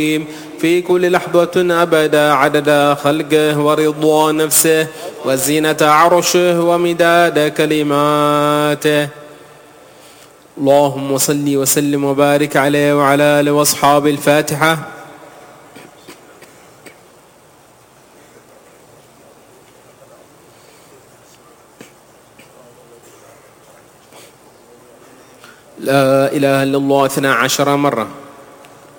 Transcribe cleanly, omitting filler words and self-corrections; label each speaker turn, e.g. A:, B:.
A: في كل لحظة أبدا عدد خلقه ورضوان نفسه وزينة عرشه ومداد كلماته. اللهم صل وسلم وبارك عليه وعلى آله وأصحابه. الفاتحة. لا إله إلا الله 12 مرة.